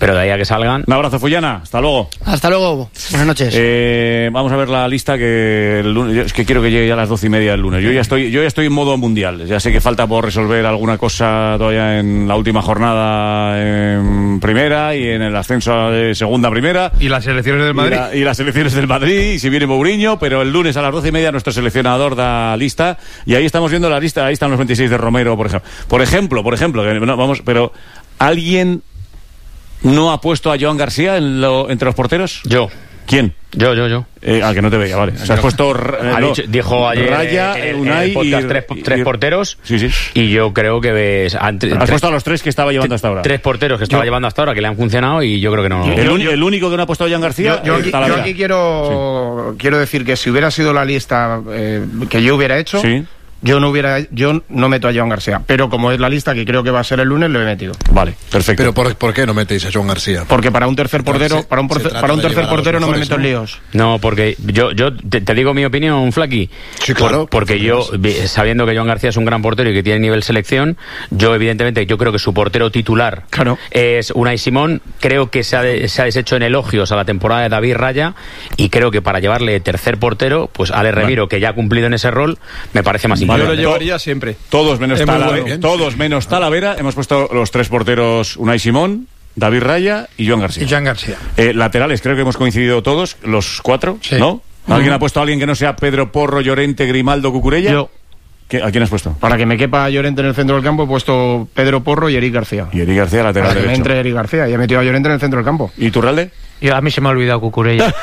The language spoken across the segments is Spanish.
pero de ahí a que salgan... Un abrazo, Fullana, hasta luego. Hasta luego, buenas noches. Vamos a ver la lista, que el lunes, es que quiero que llegue ya a las 12:30 el lunes. Yo ya estoy en modo mundial, ya sé que falta por resolver alguna cosa todavía en la última jornada en primera y en el ascenso de segunda primera. Y las elecciones del Madrid. Y las elecciones del Madrid, y si viene Mourinho, pero el lunes a las 12:30 nuestro seleccionador da lista, y ahí estamos viendo la lista, ahí están los 26 de Romero, por ejemplo, que no, vamos, pero ¿alguien no ha puesto a Joan García entre los porteros? Yo. ¿Quién? Yo. Que no te veía, vale. O sea, has puesto... dijo ayer Raya, Unai, en el podcast tres porteros. Sí. Y yo creo que... Has puesto a los tres que estaba llevando hasta ahora. Tres porteros que estaba llevando hasta ahora, que le han funcionado, y yo creo que no... El único que no ha puesto a Joan García... Yo aquí quiero decir que si hubiera sido la lista que yo hubiera hecho... Sí. Yo no meto a Joan García, pero como es la lista que creo que va a ser el lunes, lo he metido. Vale, perfecto. Pero ¿por qué no metéis a Joan García? Porque para un tercer portero, para un tercer portero no me meto en líos. No, porque yo te digo mi opinión, Flaky. Sí, claro. Porque yo, sabiendo que Joan García es un gran portero y que tiene nivel selección, yo evidentemente creo que su portero titular es Unai Simón. Creo que se ha deshecho en elogios a la temporada de David Raya, y creo que para llevarle tercer portero, pues Ale Remiro, que ya ha cumplido en ese rol, me parece más importante. Yo lo llevaría siempre. Todos menos Talavera. Hemos puesto los tres porteros: Unai Simón, David Raya y Joan García. Laterales, creo que hemos coincidido todos, los cuatro, sí. ¿No? ¿Alguien ha puesto a alguien que no sea Pedro Porro, Llorente, Grimaldo, Cucurella? Yo. ¿A quién has puesto? Para que me quepa Llorente en el centro del campo, he puesto Pedro Porro y Eric García. Y Eric García, lateral para derecho. Que me entre Eric García, y he metido a Llorente en el centro del campo. ¿Y Turralde? A mí se me ha olvidado Cucurella.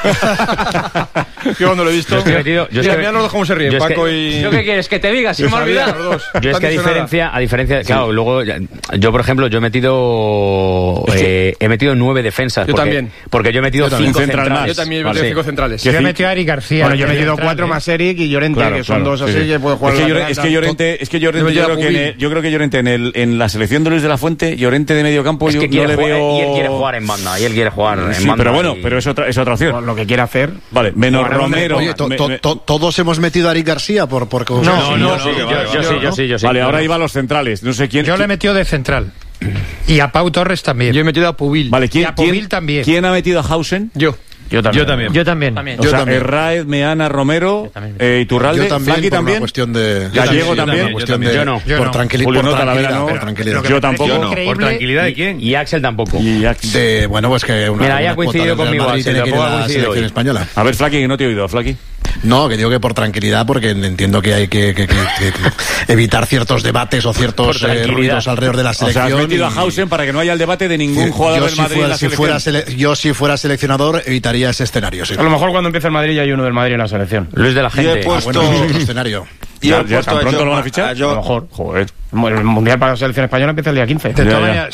Yo cuando lo he visto... Mira los dos cómo se ríen, Paco y... ¿Yo qué quieres que te diga? Si me ha olvidado. Yo es que a diferencia... Claro, luego... Yo, por ejemplo, he metido 9 defensas. Yo también. Porque yo he metido 5 centrales. Yo también he metido 5 centrales. Yo he metido a Eric García. Bueno, yo he metido 4 más Eric y Llorente, que son dos así que puede jugar. Es que Llorente, yo creo que Llorente en la selección de Luis de la Fuente, Llorente de medio campo, yo no le veo... Y él quiere jugar en banda, en banda. Pero bueno, pero es otra opción. Lo que quiera hacer. Vale, menos Romero. Oye, todos hemos metido a Eric García porque... Yo sí. Vale, ahora iba a los centrales. No sé quién... Yo le he metido de central. Y a Pau Torres también. Yo he metido a Pubil. Vale, y a Pubil también. ¿Quién ha metido a Hausen? Yo también. O sea, Herráez, Meana, Romero, Iturralde, Flaky también. Cuestión de... Gallego también. Yo no. Por tranquilidad. Yo tampoco. ¿Por tranquilidad de quién? Y Axel tampoco. Bueno, pues que... Mira, ahí ha coincidido conmigo Axel. Tiene que ir a la selección española. A ver, Flaky, que no te he oído, Flaky. No, que digo que por tranquilidad, porque entiendo que hay que evitar ciertos debates o ciertos ruidos alrededor de la selección. O sea, has metido a Hausen para que no haya el debate de ningún jugador del Madrid en la selección. Yo, si fuera seleccionador, evitaría ese escenario, sí. A lo mejor cuando empiece el Madrid ya hay uno del Madrid en la selección. Luis de la Gente. Bueno, otro escenario. ¿Ya tan pronto lo van a fichar? A lo mejor. Joder. El Mundial para la selección española empieza el día 15. De todas maneras,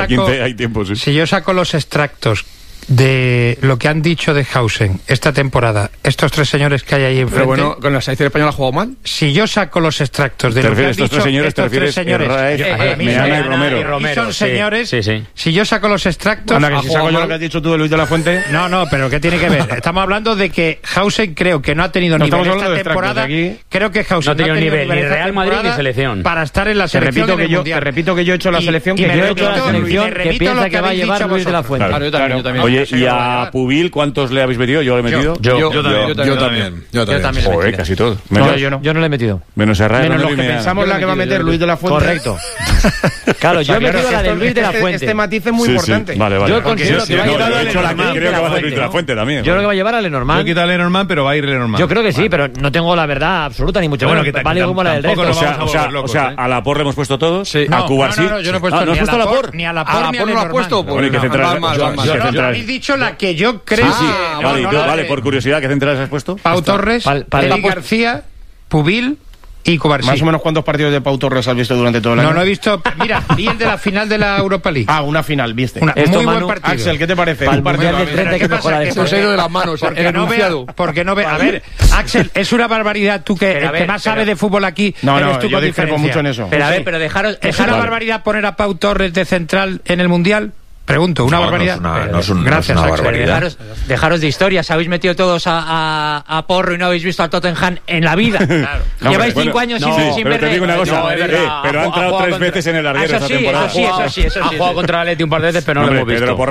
si yo saco los extractos de lo que han dicho de Hausen esta temporada, estos tres señores que hay ahí enfrente... Pero bueno, ¿con la selección española ha jugado mal? Si yo saco los extractos de lo que han dicho estos tres señores, Meana y Romero. Y son señores, sí. si yo saco los extractos... Anda, que si saco yo lo que has dicho tú de Luis de la Fuente... No, pero ¿qué tiene que ver? Estamos hablando de que Hausen creo que no ha tenido nivel esta temporada. Creo que Hausen no ha tenido nivel ni Real Madrid ni selección. Para estar en la selección Te repito que yo he hecho la selección que he hecho la selección que piensa que va a llevar Luis de la Fuente. Claro, yo también. Oye, y a Pubil, ¿cuántos le habéis metido? ¿Yo le he metido? Yo también. Joder, casi todo. Yo no le he metido. Menos Herrera. Menos los que pensamos la que va a meter Luis de la Fuente. Correcto. Claro, yo he metido la de Luis de la Fuente. Este matiz es muy importante. Vale. Yo considero que va a llevar a Lenormand. Creo que va a ser Luis de la Fuente también. Yo creo que va a llevar a Lenormand. Yo he quitado a Lenormand, pero va a ir Lenormand. Yo creo que sí, pero no tengo la verdad absoluta ni mucho menos. Vale como la del resto. O sea, a Laporte hemos puesto todos. A Cubarsí. No, yo no he puesto ni a Laporte. Ni a Laporte ni a Lenormand. Bueno, ¿y qué central? Habéis dicho la que yo creo. Vale, por curiosidad, ¿qué centrales has puesto? Pau Torres, Eric García, Pubil y Cubarsí. Más o menos, ¿cuántos partidos de Pau Torres has visto durante todo el año? No he visto. Mira, vi el de la final de la Europa League. Una final, viste. Muy buen partido. Axel, ¿qué te parece? Un partido de 30 que mejora de eso se ha ido de las manos. Porque no ve. A ver, Axel, es una barbaridad. Tú que más sabes de fútbol aquí. No, yo discrepo mucho en eso. Pero dejaros. ¿Es una barbaridad poner a Pau Torres de central en el Mundial? Pregunto, ¿una barbaridad? Gracias, Axel. Dejaros de historias. Habéis metido todos a Porro y no habéis visto al Tottenham en la vida. Lleváis 5 años sin ver. Pero te digo una cosa, pero ha entrado 3 veces en el larguero esta temporada. Eso sí. Ha jugado contra el Atleti un par de veces, pero no lo hemos visto.